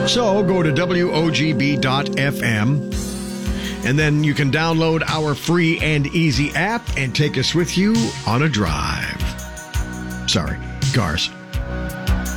So go to WOGB.FM, and then you can download our free and easy app and take us with you on a drive. Sorry, cars.